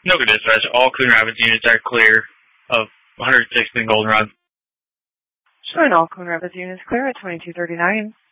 No good dispatch. All Coon Rapids units are clear of 106th and Goldenrod. Showing all Coon Rapids units clear at 2239.